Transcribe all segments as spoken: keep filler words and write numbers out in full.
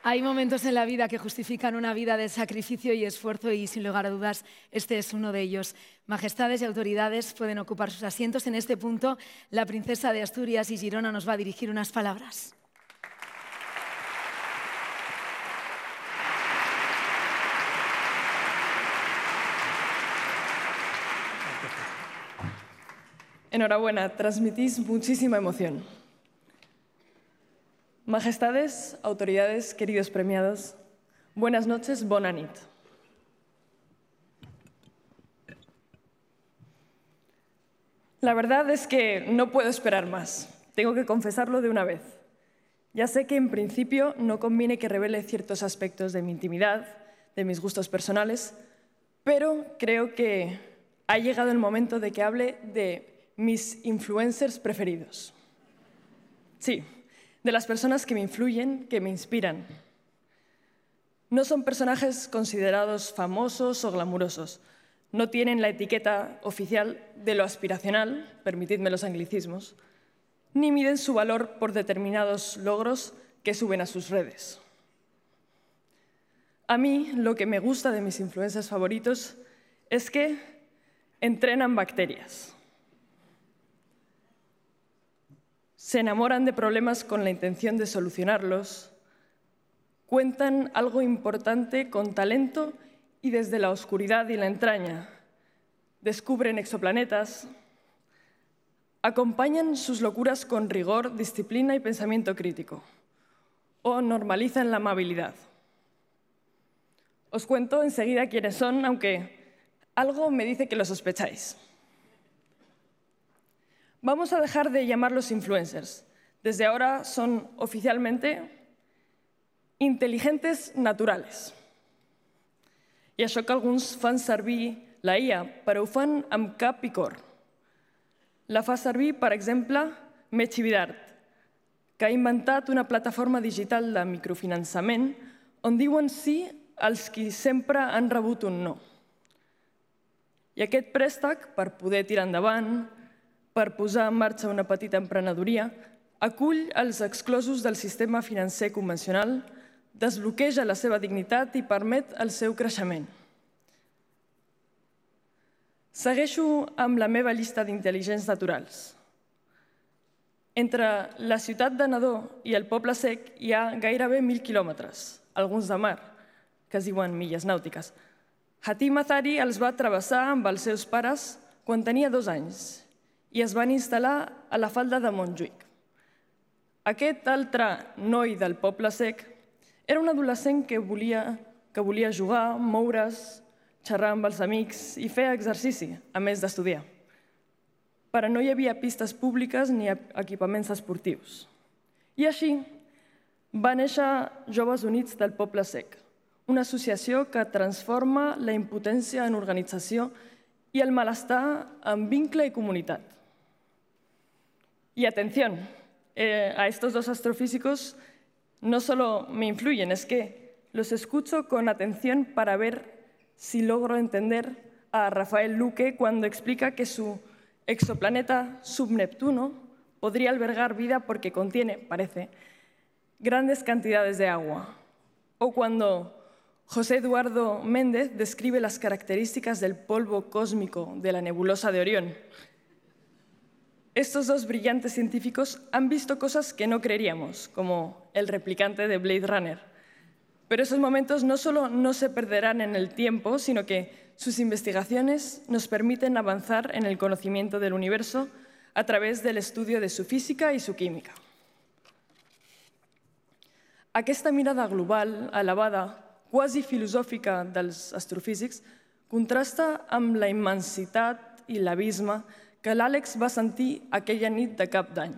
Hay momentos en la vida que justifican una vida de sacrificio y esfuerzo y, sin lugar a dudas, este es uno de ellos. Majestades y autoridades pueden ocupar sus asientos. En este punto, la princesa de Asturias y Girona nos va a dirigir unas palabras. Enhorabuena, transmitís muchísima emoción. Majestades, autoridades, queridos premiados, buenas noches, bona nit. La verdad es que no puedo esperar más. Tengo que confesarlo de una vez. Ya sé que en principio no conviene que revele ciertos aspectos de mi intimidad, de mis gustos personales, pero creo que ha llegado el momento de que hable de mis influencers preferidos. Sí, de las personas que me influyen, que me inspiran. No son personajes considerados famosos o glamurosos. No tienen la etiqueta oficial de lo aspiracional, permitidme los anglicismos, ni miden su valor por determinados logros que suben a sus redes. A mí, lo que me gusta de mis influencers favoritos es que entrenan bacterias. Se enamoran de problemas con la intención de solucionarlos, cuentan algo importante con talento y desde la oscuridad y la entraña, descubren exoplanetas, acompañan sus locuras con rigor, disciplina y pensamiento crítico, o normalizan la amabilidad. Os cuento enseguida quiénes son, aunque algo me dice que lo sospecháis. Vamos a dejar de llamarlos influencers. Desde ahora son oficialmente intel·ligentes naturales. I això que alguns fan servir la I A, però ho fan amb cap i cor. La fa servir, per exemple, Mechi Vidart, que ha inventat una plataforma digital de microfinançament on diuen sí als qui sempre han rebut un no. I aquest préstec, per poder tirar endavant, per posar en marxa una petita emprenedoria, acull els exclosos del sistema financer convencional, desbloqueja la seva dignitat i permet el seu creixement. Segueixo amb la meva llista d'intel·ligents naturals. Entre la ciutat de Nadó i el Poble Sec hi ha gairebé mil quilòmetres, alguns de mar, que es diuen milles nàutiques. Hatim Athari els va travessar amb els seus pares quan tenia dos anys i es van instal·lar a la falda de Montjuïc. Aquest altre noi del Poble Sec era un adolescent que volia, que volia jugar, moure's, xerrar amb els amics i fer exercici, a més d'estudiar. Però no hi havia pistes públiques ni equipaments esportius. I així va néixer Joves Units del Poble Sec, una associació que transforma la impotència en organització y el malestar en vincle y comunitat. Y atención, eh, a estos dos astrofísicos no solo me influyen, es que los escucho con atención para ver si logro entender a Rafael Luque cuando explica que su exoplaneta subneptuno podría albergar vida porque contiene, parece, grandes cantidades de agua. O cuando José Eduardo Méndez describe las características del polvo cósmico de la nebulosa de Orión. Estos dos brillantes científicos han visto cosas que no creeríamos, como el replicante de Blade Runner. Pero esos momentos no solo no se perderán en el tiempo, sino que sus investigaciones nos permiten avanzar en el conocimiento del universo a través del estudio de su física y su química. Aquesta mirada global, elevada, quasi filosòfica dels astrofísics, contrasta amb la immensitat i l'abisme que l'Àlex va sentir aquella nit de cap d'any.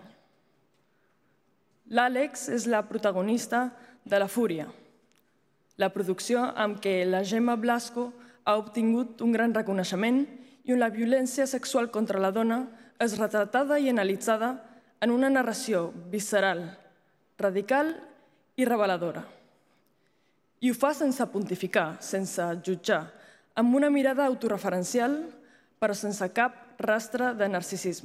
L'Àlex és la protagonista de La Fúria, la producció amb què la Gemma Blasco ha obtingut un gran reconeixement i on la violència sexual contra la dona és retratada i analitzada en una narració visceral, radical i reveladora. I ho fa sense pontificar, sense jutjar, amb una mirada autorreferencial, però sense cap rastre de narcisisme.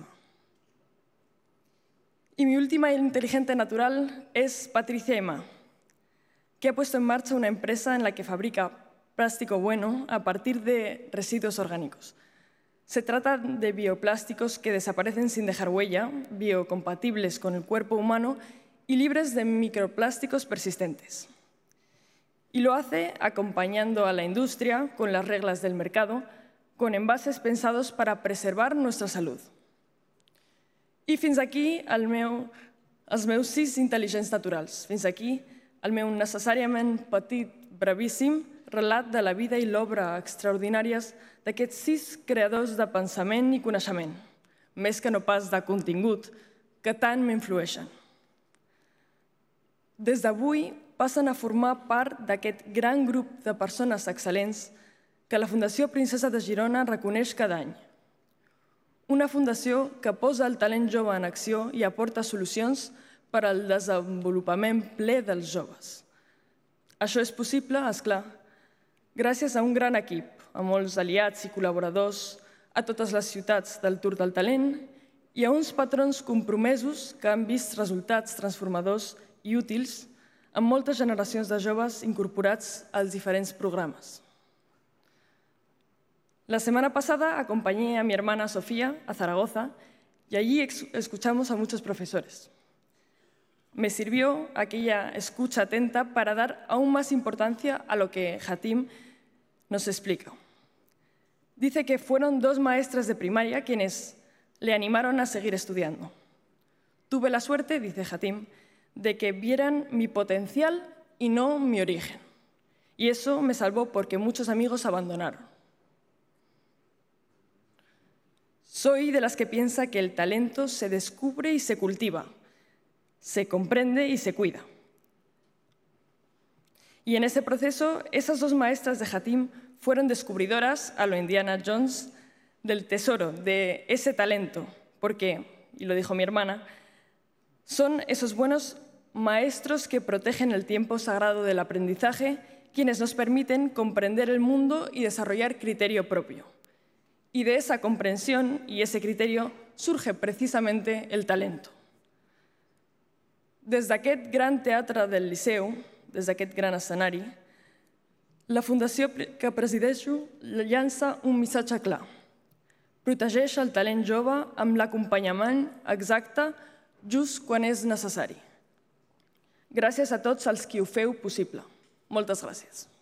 Y mi última inteligente natural es Patricia Aimá. que ha puesto en marcha una empresa en la que fabrica plástico bueno a partir de residuos orgánicos. Se trata de bioplásticos que desaparecen sin dejar huella, biocompatibles con el cuerpo humano y libres de microplásticos persistentes. Y lo hace acompañando a la industria con las reglas del mercado, con envases pensados para preservar nuestra salud. I fins aquí el meu, els meus sis intel·ligents naturals. Fins aquí el meu necessàriament petit, brevíssim relat de la vida i l'obra extraordinàries d'aquests sis creadors de pensament i coneixement, més que no pas de contingut, que tant m'influeixen. Des d'avui passen a formar part d'aquest gran grup de persones excel·lents que la Fundació Princesa de Girona reconeix cada any. Una fundació que posa el talent jove en acció i aporta solucions per al desenvolupament ple dels joves. Això és possible, és clar, gràcies a un gran equip, a molts aliats i col·laboradors, a totes les ciutats del Tour del Talent i a uns patrons compromesos que han vist resultats transformadors i útils amb moltes generacions de joves incorporats als diferents programes. La semana pasada acompañé a mi hermana Sofía a Zaragoza y allí escuchamos a muchos profesores. Me sirvió aquella escucha atenta para dar aún más importancia a lo que Hatim nos explica. Dice que fueron dos maestras de primaria quienes le animaron a seguir estudiando. Tuve la suerte, dice Hatim, de que vieran mi potencial y no mi origen. Y eso me salvó porque muchos amigos abandonaron. Soy de las que piensa que el talento se descubre y se cultiva, se comprende y se cuida. Y en ese proceso, esas dos maestras de Hatim fueron descubridoras a lo Indiana Jones del tesoro, de ese talento, porque, y lo dijo mi hermana, son esos buenos maestros que protegen el tiempo sagrado del aprendizaje, quienes nos permiten comprender el mundo y desarrollar criterio propio. Y de esa comprensión y ese criterio surge precisamente el talento. Des d'aquest gran teatre del Liceu, des d'aquest gran escenari, la fundació que presideixo llança un missatge clar. Protegeix el talent jove amb l'acompanyament exacte just quan és necessari. Gràcies a tots els qui ho feu possible. Moltes gràcies.